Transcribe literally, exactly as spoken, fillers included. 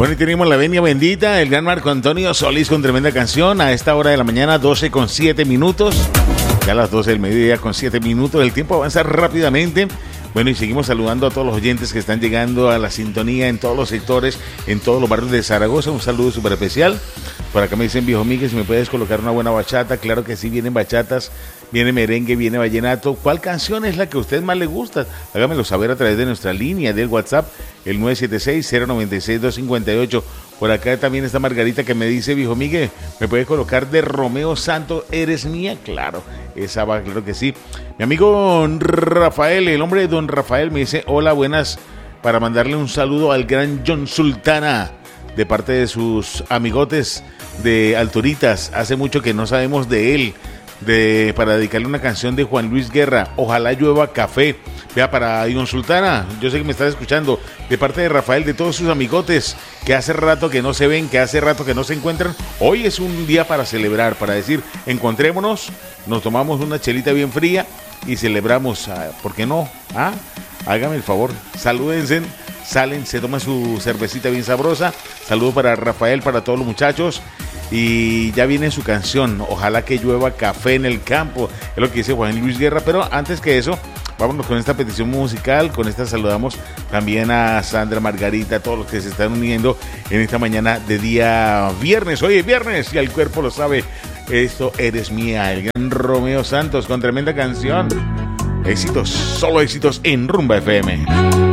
Bueno, y tenemos la venia bendita, el gran Marco Antonio Solís con tremenda canción a esta hora de la mañana, doce con siete minutos. Ya a las doce del mediodía con siete minutos, el tiempo avanza rápidamente. Bueno, y seguimos saludando a todos los oyentes que están llegando a la sintonía en todos los sectores, en todos los barrios de Zaragoza. Un saludo súper especial. Por acá me dicen, viejo Miguel, si me puedes colocar una buena bachata. Claro que sí, vienen bachatas, viene merengue, viene vallenato. ¿Cuál canción es la que a usted más le gusta? Hágamelo saber a través de nuestra línea del WhatsApp, el nueve siete seis, cero nueve seis, dos cinco ocho. Por acá también está Margarita que me dice, viejo Miguel, ¿me puedes colocar de Romeo Santos, Eres Mía? Claro, esa va, claro que sí. Mi amigo Rafael, el hombre de don Rafael, me dice, hola, buenas, para mandarle un saludo al gran John Sultana, de parte de sus amigotes de Alturitas. Hace mucho que no sabemos de él, de, para dedicarle una canción de Juan Luis Guerra, Ojalá Llueva Café. Vea, para John Sultana, yo sé que me estás escuchando, de parte de Rafael, de todos sus amigotes que hace rato que no se ven, que hace rato que no se encuentran. Hoy es un día para celebrar, para decir, encontrémonos, nos tomamos una chelita bien fría y celebramos. ¿Por qué no? ¿Ah? Hágame el favor, salúdense, salen, se toman su cervecita bien sabrosa. Saludos para Rafael, para todos los muchachos. Y ya viene su canción, Ojalá que llueva café en el campo, es lo que dice Juan Luis Guerra. Pero antes que eso, vámonos con esta petición musical. Con esta saludamos también a Sandra, Margarita, a todos los que se están uniendo en esta mañana de día viernes. Hoy es viernes y el cuerpo lo sabe. Esto, Eres Mía, el gran Romeo Santos con tremenda canción. Éxitos, solo éxitos en Rumba F M.